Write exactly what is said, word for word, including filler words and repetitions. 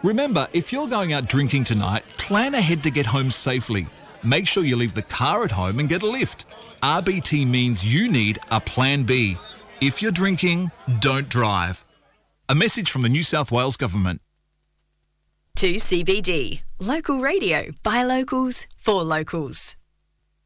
Remember, if you're going out drinking tonight, plan ahead to get home safely. Make sure you leave the car at home and get a lift. R B T means you need a plan B. If you're drinking, don't drive. A message from the New South Wales Government. two C B D. Local radio by locals for locals.